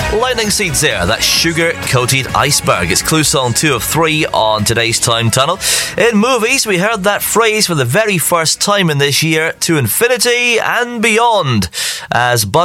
Lightning Seeds there, that sugar-coated iceberg. It's Clue Song 2 of 3 on today's Time Tunnel. In movies, we heard that phrase for the very first time in this year, to infinity and beyond, as